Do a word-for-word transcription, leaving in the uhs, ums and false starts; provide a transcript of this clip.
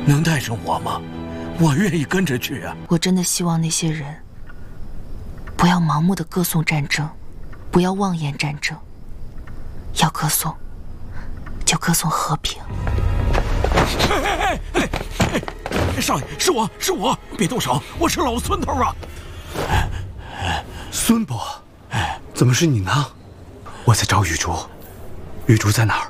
能带上我吗？我愿意跟着去啊！ 我真的希望那些人不要盲目的歌颂战争，不要妄言战争，要歌颂就歌颂和平。 哎哎哎哎哎！少爷，是我是我，别动手，我是老孙头啊！ 孙伯，怎么是你呢？我在找雨竹，雨竹在哪儿？